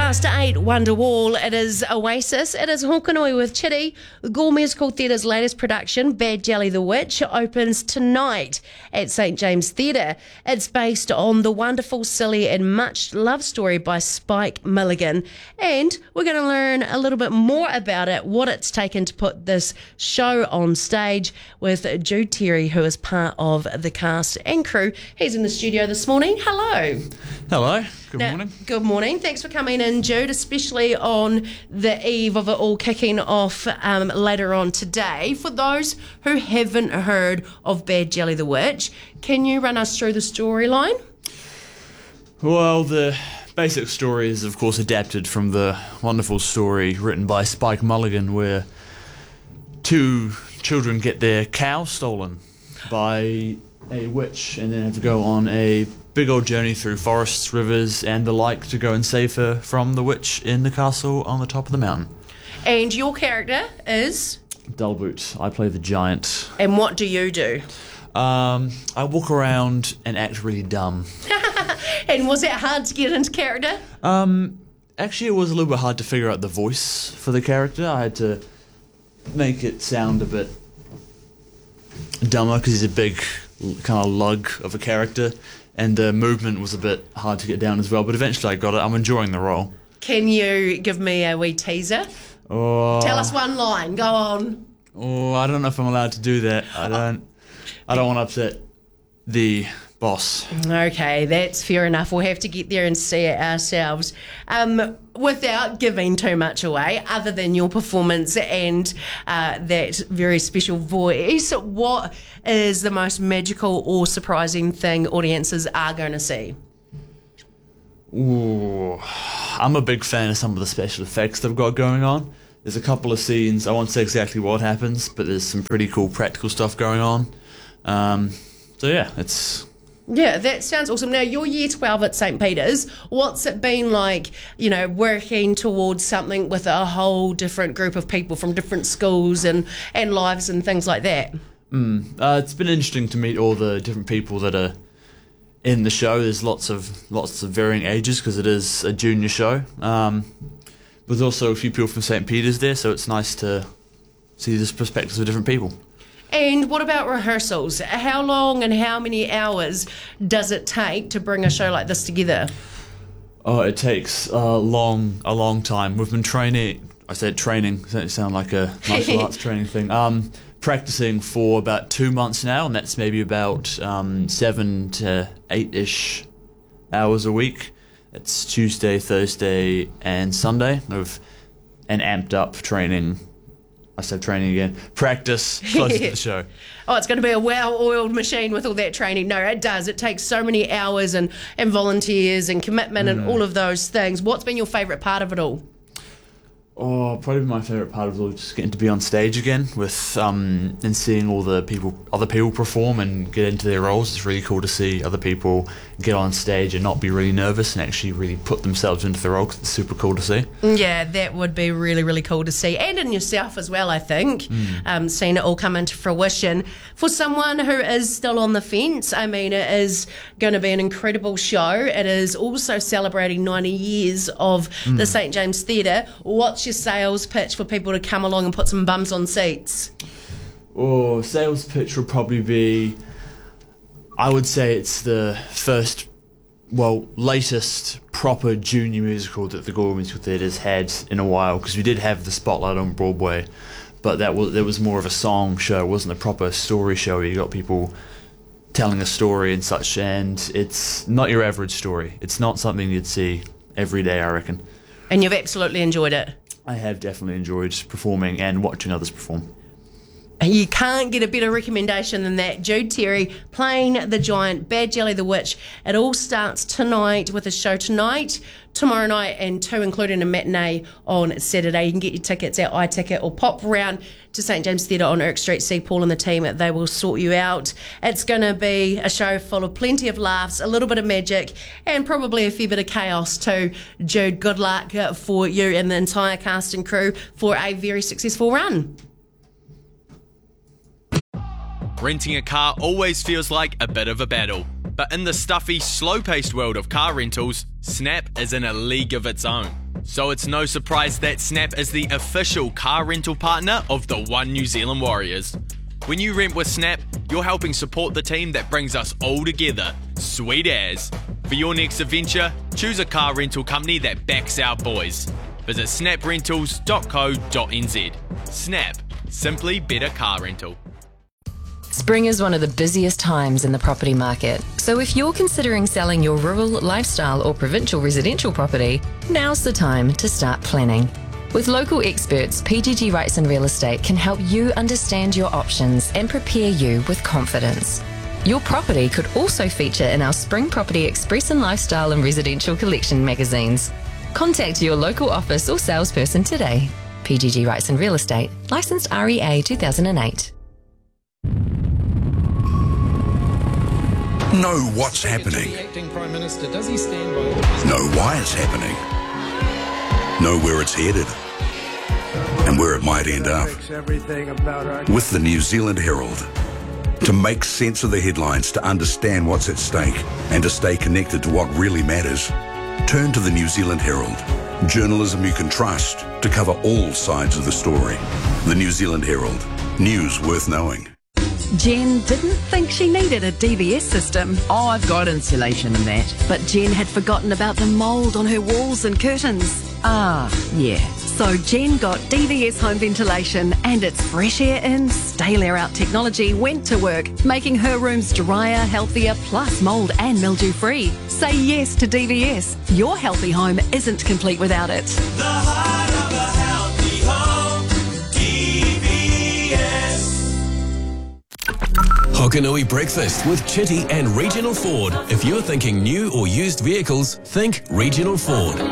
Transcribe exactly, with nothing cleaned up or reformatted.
past eight, Wonderwall. It is Oasis. It is Hokanui with Chitty. The Gore Musical Theatre's latest production, Bad Jelly the Witch, opens tonight at Saint James Theatre. It's based on the wonderful, silly and much loved story by Spike Milligan. And we're going to learn a little bit more about it, what it's taken to put this show on stage with Jude Terry, who is part of the cast and crew. He's in the studio this morning. Hello. Hello. Good now, morning. Good morning. Thanks for coming in, Jude, especially on the eve of it all kicking off um, later on today. For those who haven't heard of Bad Jelly the Witch, can you run us through the storyline? Well, the basic story is, of course, adapted from the wonderful story written by Spike Mulligan, where two children get their cow stolen by a witch and then have to go on a big old journey through forests, rivers and the like to go and save her from the witch in the castle on the top of the mountain. And your character is? Dullboot. I play the giant. And what do you do? Um, I walk around and act really dumb. And was it hard to get into character? Um, actually, it was a little bit hard to figure out the voice for the character. I had to make it sound a bit dumber because he's a big kind of lug of a character, and the movement was a bit hard to get down as well, but eventually I got it. I'm enjoying the role. Can you give me a wee teaser? Oh, Tell us one line. Go on. Oh, I don't know if I'm allowed to do that. I don't. I don't want to upset the boss. Okay, that's fair enough. We'll have to get there and see it ourselves. Um, without giving too much away, other than your performance and uh, that very special voice, what is the most magical or surprising thing audiences are going to see? Ooh, I'm a big fan of some of the special effects they've got going on. There's a couple of scenes, I won't say exactly what happens, but there's some pretty cool practical stuff going on. Um, so yeah, it's... Yeah, that sounds awesome. Now, you're year twelve at Saint Peter's. What's it been like, you know, working towards something with a whole different group of people from different schools and, and lives and things like that? Mm, uh, it's been interesting to meet all the different people that are in the show. There's lots of lots of varying ages because it is a junior show. Um, but there's also a few people from Saint Peter's there, so it's nice to see the perspectives of different people. And what about rehearsals? How long and how many hours does it take to bring a show like this together? Oh, it takes a long, a long time. We've been training. I said training. Doesn't it sound like a martial arts training thing? Um, practicing for about two months now, and that's maybe about um, seven to eight-ish hours a week. It's Tuesday, Thursday, and Sunday of an amped-up training. I said training again. Practice closer to the show. Oh, it's going to be a well-oiled machine with all that training. No, it does. It takes so many hours and, and volunteers and commitment mm. and all of those things. What's been your favourite part of it all? Oh, probably my favourite part of it was just getting to be on stage again with um, and seeing all the people, other people perform and get into their roles. It's really cool to see other people get on stage and not be really nervous and actually really put themselves into the role, 'cause it's super cool to see. Yeah, that would be really, really cool to see. And in yourself as well, I think, mm. um, seeing it all come into fruition. For someone who is still on the fence, I mean, it is going to be an incredible show. It is also celebrating ninety years of mm. the Saint James Theatre. What's your sales pitch for people to come along and put some bums on seats? Oh, sales pitch would probably be, I would say it's the first, well, latest proper junior musical that the Gore Musical Theatre's had in a while, because we did have the Spotlight on Broadway, but that was, there was more of a song show. It wasn't a proper story show where you got people telling a story and such, and it's not your average story. It's not something you'd see every day, I reckon. And you've absolutely enjoyed it? I have definitely enjoyed performing and watching others perform. You can't get a better recommendation than that. Jude Terry playing the giant, Bad Jelly the Witch. It all starts tonight with a show tonight, tomorrow night, and two, including a matinee on Saturday. You can get your tickets at iTicket or pop round to Saint James Theatre on Irk Street. See Paul and the team. They will sort you out. It's going to be a show full of plenty of laughs, a little bit of magic, and probably a fair bit of chaos too. Jude, good luck for you and the entire cast and crew for a very successful run. Renting a car always feels like a bit of a battle, but in the stuffy, slow-paced world of car rentals, Snap is in a league of its own. So it's no surprise that Snap is the official car rental partner of the One New Zealand Warriors. When you rent with Snap, you're helping support the team that brings us all together. Sweet as. For your next adventure, choose a car rental company that backs our boys. Visit snap rentals dot co dot n z. Snap. Simply better car rental. Spring is one of the busiest times in the property market. So if you're considering selling your rural, lifestyle or provincial residential property, now's the time to start planning. With local experts, P G G Wrightson Real Estate can help you understand your options and prepare you with confidence. Your property could also feature in our Spring Property Express and Lifestyle and Residential Collection magazines. Contact your local office or salesperson today. P G G Wrightson Real Estate, licensed R E A two thousand eight. Know what's happening. Know why it's happening. Know where it's headed and where it might end up. With the New Zealand Herald. To make sense of the headlines, to understand what's at stake and to stay connected to what really matters, turn to the New Zealand Herald. Journalism you can trust to cover all sides of the story. The New Zealand Herald. News worth knowing. Jen didn't think she needed a D V S system. Oh, I've got insulation and that. But Jen had forgotten about the mould on her walls and curtains. Ah, yeah. So Jen got D V S home ventilation, and its fresh air in, stale air out technology went to work, making her rooms drier, healthier, plus mould and mildew free. Say yes to D V S. Your healthy home isn't complete without it. The heart of a healthy home, D V S. Hokanui Breakfast with Chitty and Regional Ford. If you're thinking new or used vehicles, think Regional Ford.